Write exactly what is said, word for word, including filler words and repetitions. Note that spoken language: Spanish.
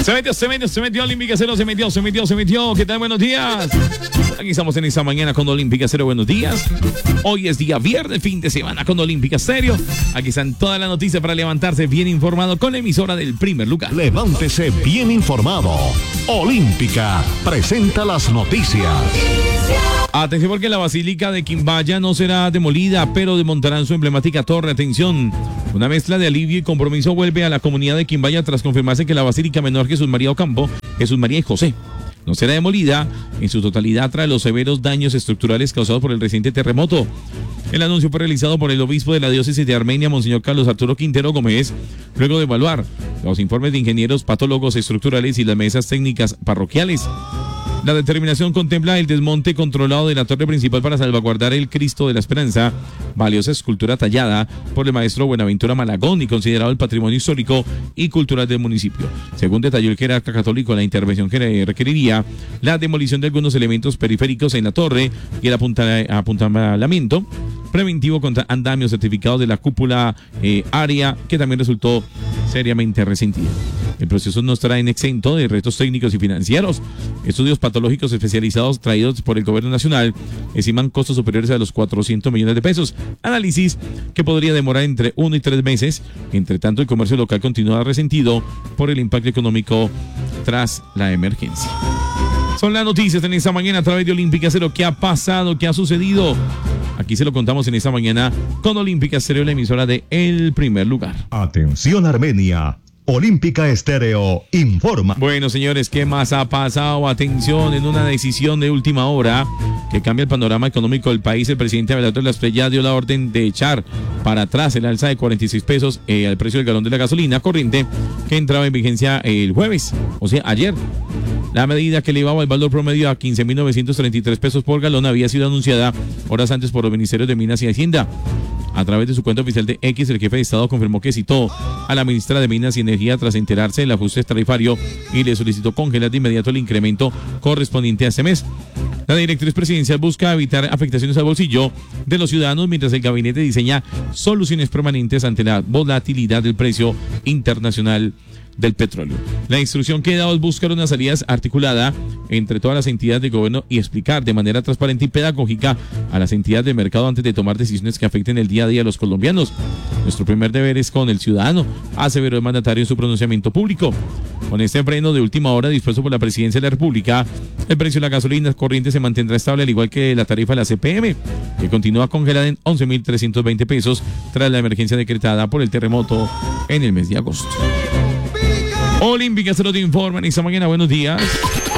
Se metió, se metió, se metió Olímpica Cero, se metió, se metió, se metió. ¿Qué tal? Buenos días. Aquí estamos en esta mañana con Olímpica Cero. Buenos días. Hoy es día viernes, fin de semana con Olímpica Cero. Aquí están todas las noticias para levantarse bien informado con la emisora del primer lugar. Levántese bien informado. Olímpica presenta las noticias. Atención porque la Basílica de Quimbaya no será demolida, pero desmontarán su emblemática torre. Atención, una mezcla de alivio y compromiso vuelve a la comunidad de Quimbaya tras confirmarse que la Basílica Menor Jesús María Ocampo, Jesús María y José, no será demolida en su totalidad tras los severos daños estructurales causados por el reciente terremoto. El anuncio fue realizado por el obispo de la diócesis de Armenia, Monseñor Carlos Arturo Quintero Gómez, luego de evaluar los informes de ingenieros, patólogos estructurales y las mesas técnicas parroquiales. La determinación contempla el desmonte controlado de la torre principal para salvaguardar el Cristo de la Esperanza, valiosa escultura tallada por el maestro Buenaventura Malagón y considerado el patrimonio histórico y cultural del municipio. Según detalló el jerarca católico, la intervención que requeriría la demolición de algunos elementos periféricos en la torre y el apuntalamiento preventivo contra andamios certificados de la cúpula eh, área, que también resultó seriamente resentido. El proceso no estará en exento de retos técnicos y financieros. Estudios patológicos especializados traídos por el gobierno nacional estiman costos superiores a los cuatrocientos millones de pesos. Análisis que podría demorar entre uno y tres meses. Entre tanto, el comercio local continúa resentido por el impacto económico tras la emergencia. Son las noticias en esta mañana a través de Olímpica Cero. ¿Qué ha pasado? ¿Qué ha sucedido? Aquí se lo contamos en esta mañana con Olímpica Cero, la emisora de El Primer Lugar. Atención Armenia. Olímpica Estéreo informa. Bueno, señores, ¿qué más ha pasado? Atención, en una decisión de última hora que cambia el panorama económico del país, el presidente Abelardo de la Espriella dio la orden de echar para atrás el alza de cuarenta y seis pesos eh, al precio del galón de la gasolina corriente que entraba en vigencia el jueves, o sea, ayer. La medida que elevaba el valor promedio a quince mil novecientos treinta y tres pesos por galón había sido anunciada horas antes por los ministerios de Minas y Hacienda. A través de su cuenta oficial de X, el jefe de Estado confirmó que citó a la ministra de Minas y Energía tras enterarse del ajuste tarifario y le solicitó congelar de inmediato el incremento correspondiente a este mes. La directriz presidencial busca evitar afectaciones al bolsillo de los ciudadanos mientras el gabinete diseña soluciones permanentes ante la volatilidad del precio internacional del petróleo. La instrucción que he dado es buscar una salida articulada entre todas las entidades de gobierno y explicar de manera transparente y pedagógica a las entidades del mercado antes de tomar decisiones que afecten el día a día de los colombianos. Nuestro primer deber es con el ciudadano, aseveró el mandatario en su pronunciamiento público. Con este freno de última hora dispuesto por la Presidencia de la República, el precio de la gasolina corriente se mantendrá estable, al igual que la tarifa de la C P M, que continúa congelada en once mil trescientos veinte pesos tras la emergencia decretada por el terremoto en el mes de agosto. Olímpica Cero te informa en esta mañana. Buenos días.